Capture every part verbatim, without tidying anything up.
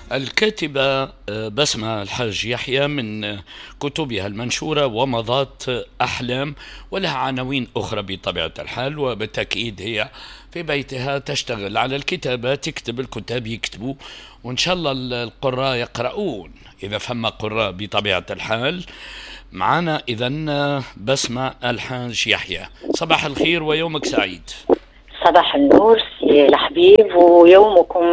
الكاتبة بسمة الحاج يحيى من كتبها المنشورة ومضات أحلام، ولها عناوين أخرى بطبيعة الحال، وبالتأكيد هي في بيتها تشتغل على الكتابة، تكتب، الكتاب يكتبوا، وإن شاء الله القراء يقرؤون إذا فهم قراء بطبيعة الحال. معنا إذن بسمة الحاج يحيى، صباح الخير ويومك سعيد. صباح النور سي الحبيب، ويومكم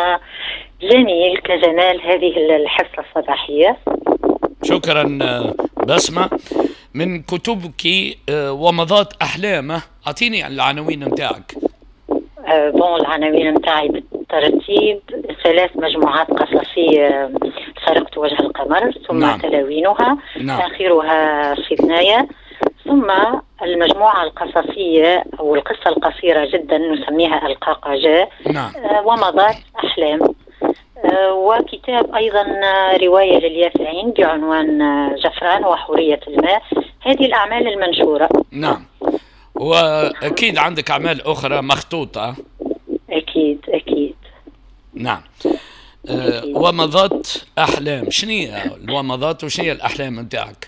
جميل كجمال هذه الحصة الصباحية. شكرا بسمة. من كتبك ومضات أحلامه، أعطيني العناوين متاعك. أه بون العناوين متاعي بالترتيب: ثلاث مجموعات قصصية: سرقت وجه القمر، ثم نعم. تلاوينها، نعم. آخرها فتنايا، ثم المجموعة القصصية أو القصة القصيرة جدا نسميها القاقجة. نعم. أه ومضات أحلام. أه وكتاب أيضا رواية لليافعين بعنوان جفران وحورية الماء. هذه الأعمال المنشورة. نعم. وأكيد عندك أعمال أخرى مخطوطة. أكيد أكيد. نعم. أه ومضات أحلام، شنو هي الومضات وشنو هي الأحلام متاعك؟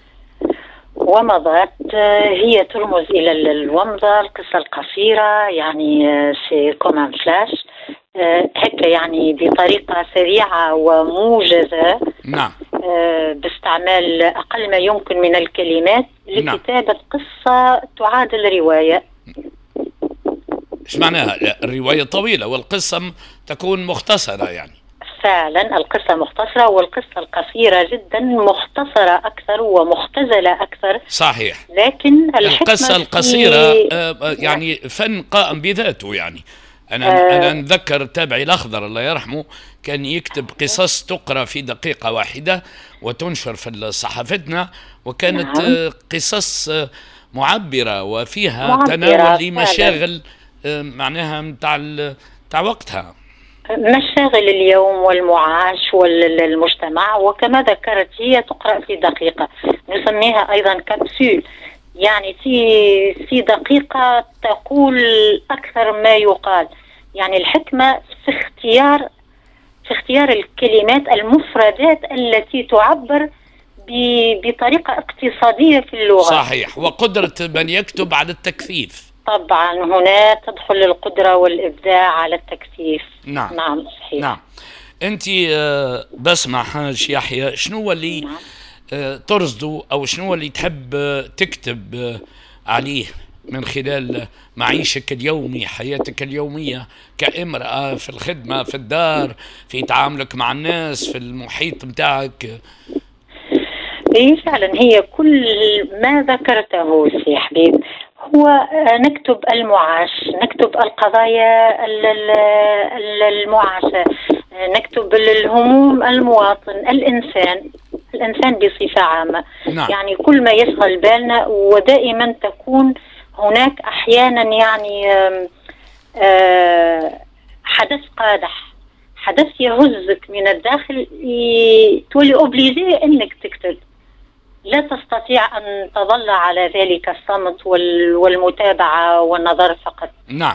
ومضات هي ترمز إلى الومضة، القصة القصيرة، يعني سي كومان فلاش، هكا يعني بطريقة سريعة وموجزة. نعم. باستعمال أقل ما يمكن من الكلمات لكتابة نعم. قصة تعادل رواية. ايش معناها؟ الرواية طويلة والقصة تكون مختصرة يعني. فعلا القصة مختصرة، والقصة القصيرة جدا مختصرة أكثر ومختزلة أكثر. صحيح. لكن القصة القصيرة يعني فن قائم بذاته يعني. أنا آه أنا نذكر تابعي الأخضر الله يرحمه كان يكتب قصص تقرأ في دقيقة واحدة وتنشر في صحافتنا، وكانت نعم. قصص معبرة وفيها معبرة تناول لمشاغل معناها متاع متاع وقتها، مشاغل اليوم والمعاش والمجتمع. وكما ذكرت هي تقرأ في دقيقة، نسميها أيضا كابسول، يعني في في دقيقة تقول أكثر ما يقال. يعني الحكمة في اختيار في اختيار الكلمات، المفردات التي تعبر بطريقة اقتصادية في اللغة. صحيح. وقدرة من يكتب على التكثيف. طبعا هنا تدخل القدرة والإبداع على التكثيف. نعم. نعم صحيح. نعم. أنت بسمة حاج يحيى، شنو اللي نعم. ترصدوا أو شنو اللي تحب تكتب عليه من خلال معيشك اليومي، حياتك اليومية كامرأة، في الخدمة، في الدار، في تعاملك مع الناس، في المحيط متاعك؟ إيه فعلا هي كل ما ذكرته سي حبيب. هو نكتب المعاش، نكتب القضايا المعاشة، نكتب الهموم المواطن، الإنسان الإنسان بصفة عامة. نعم. يعني كل ما يشغل بالنا، ودائما تكون هناك أحيانا يعني آم آم حدث قادح، حدث يهزك من الداخل، تولي أوبليجي أنك تكتب، لا تستطيع أن تظل على ذلك الصمت والمتابعة والنظر فقط. نعم.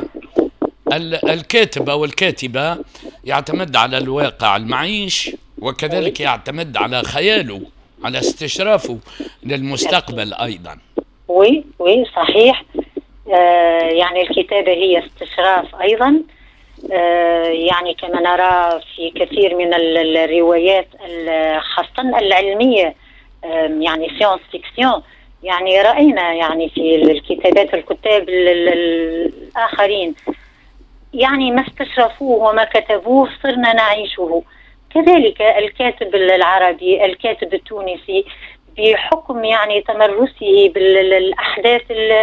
الكاتب أو الكاتبة يعتمد على الواقع المعيش، وكذلك يعتمد على خياله، على استشرافه للمستقبل أيضا. وي وي صحيح. آه يعني الكتابة هي استشراف أيضا. آه يعني كما نرى في كثير من الروايات خاصة العلمية، يعني سيونس فيكسيون، يعني رأينا يعني في الكتابات الكتاب الآخرين يعني ما استشرفوه وما كتبوه صرنا نعيشه. كذلك الكاتب العربي، الكاتب التونسي، بحكم يعني تمرسه بالأحداث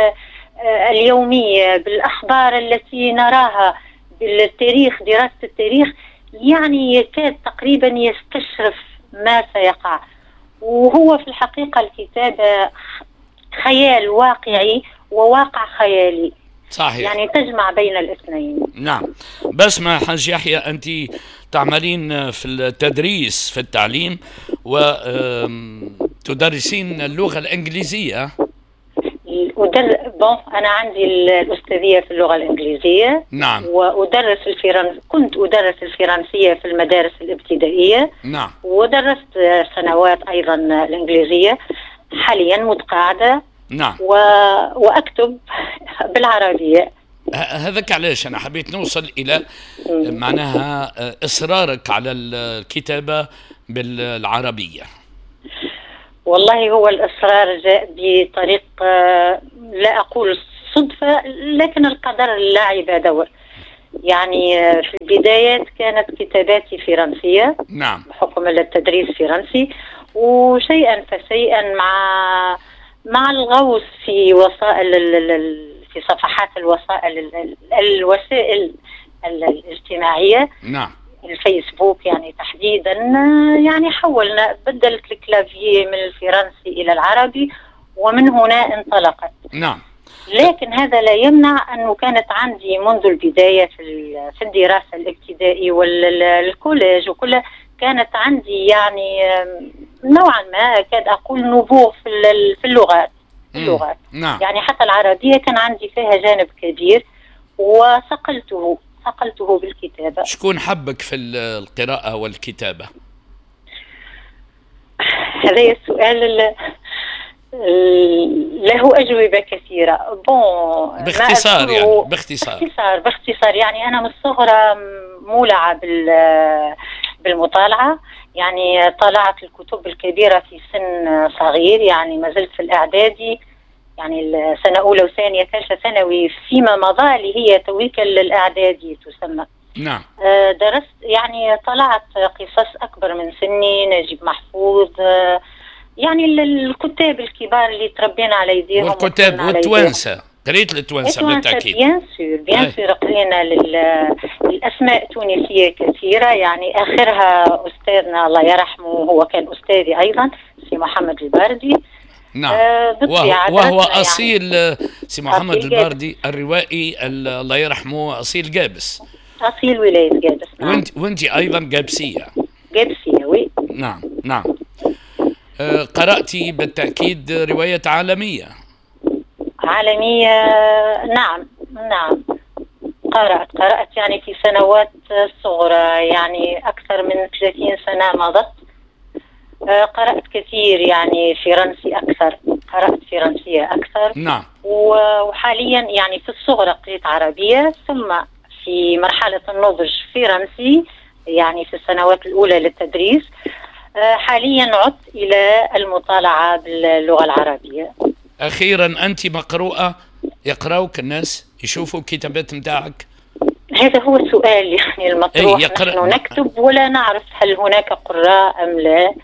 اليومية، بالأخبار التي نراها، بالتاريخ، دراسة التاريخ، يعني يكاد تقريبا يستشرف ما سيقع. وهو في الحقيقة الكتابة خيال واقعي وواقع خيالي. صحيح. يعني تجمع بين الاثنين. نعم. بسمة حاج يحيى، أنت تعملين في التدريس، في التعليم، وتدرسين اللغة الإنجليزية. بون أنا عندي الأستاذية في اللغة الإنجليزية. نعم. وأدرس الفرنس كنت أدرس الفرنسية في المدارس الابتدائية. نعم. ودرست سنوات أيضا الإنجليزية. حاليا متقاعدة. نعم. و... وأكتب بالعربية. هذاك علاش أنا حبيت نوصل إلى معناها إصرارك على الكتابة بالعربية. والله هو الإصرار جاء بطريق لا أقول صدفة، لكن القدر لاعب دور. يعني في البدايات كانت كتاباتي فرنسية. نعم. بحكم التدريس فرنسي، وشيئا فشيئا مع مع الغوص في وسائل في صفحات الوسائل الوسائل الاجتماعية. نعم. الفيسبوك يعني تحديدا، يعني حولنا بدلت الكلافيي من الفرنسي إلى العربي، ومن هنا انطلقت. نعم. لكن هذا لا يمنع أنه كانت عندي منذ البداية في في الدراسة الابتدائي والكوليج وكلها، كانت عندي يعني نوعا ما أكاد أقول نبوغ في في اللغات اللغات نعم. يعني حتى العربية كان عندي فيها جانب كبير، وصقلته صقلته بالكتابة. شكون حبك في القراءة والكتابة؟ هذا السؤال له أجوبة كثيرة. بون باختصار يعني باختصار باختصار باختصار يعني أنا من الصغرى مولعة بالمطالعة. يعني طالعت الكتب الكبيرة في سن صغير، يعني ما زلت في الإعدادي، يعني السنة أولى وثانية ثالثة ثانوي فيما مضى، اللي هي تويك الإعدادي تسمى. نعم. درست يعني طلعت قصص أكبر من سني، نجيب محفوظ، يعني الكتاب الكبار اللي تربينا على يديهم. والكتاب والتوانسة، قريت التوانسة بالتأكيد. بيان سور بيان سور قرينا للأسماء التونسية كثيرة، يعني آخرها أستاذنا الله يرحمه، هو كان أستاذي أيضا، سي محمد الباردي. نعم. آه وهو, وهو أصيل يعني سي محمد أصيل الباردي الروائي الله يرحمه، أصيل جابس، أصيل ولاية جابس. نعم. وانت وانت أيضا جابسية. جابسية وي. نعم نعم. آه قرأتي بالتأكيد رواية عالمية. عالمية نعم نعم قرأت قرأت يعني في سنوات صغرى، يعني أكثر من ثلاثين سنة مضت. قرأت كثير يعني فرنسي أكثر، قرأت فرنسية أكثر. نعم. وحاليا يعني في الصغرى قرأت عربية، ثم في مرحلة النضج فرنسي، يعني في السنوات الأولى للتدريس. حاليا عدت إلى المطالعة باللغة العربية. أخيرا أنت مقروءة، يقرأوك الناس، يشوفوا كتابات متاعك؟ هذا هو السؤال يعني المطروح. أي نحن نكتب ولا نعرف هل هناك قراء أم لا.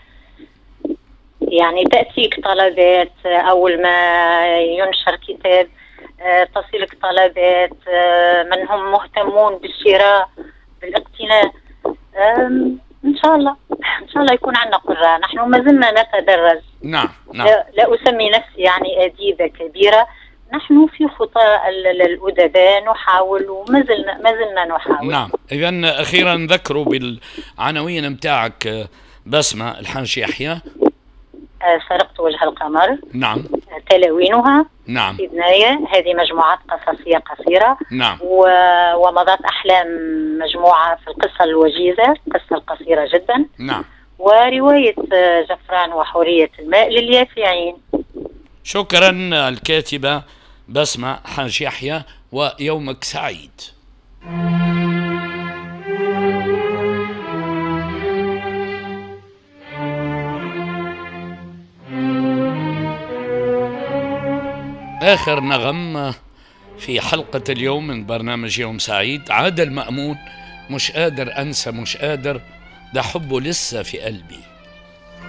يعني تأتيك طلبات أول ما ينشر كتاب، تصلك طلبات من هم مهتمون بالشراء بالاقتناء. إن شاء الله إن شاء الله يكون عندنا قراء. نحن ما زلنا نتدرج. نعم نعم. لا, لا أسمي نفسي يعني أديبة كبيرة، نحن في خطى الأدباء نحاول، وما زلنا ما زلنا نحاول. نعم. إذن أخيرا ذكروا بالعناوين متاعك بسمة الحاج يحيى. سرقت وجه القمر. نعم. تلاوينها. نعم. في بناية، هذه مجموعات قصصية قصيرة. نعم. و... ومضات أحلام مجموعة في القصة الوجيزة، قصة قصيرة جدا. نعم. ورواية جفران وحورية الماء لليافعين. شكرا الكاتبة بسمة حاج يحيى، ويومك سعيد. آخر نغم في حلقة اليوم من برنامج يوم سعيد. عادل مأمون، مش قادر أنسى، مش قادر، ده حبه لسه في قلبي.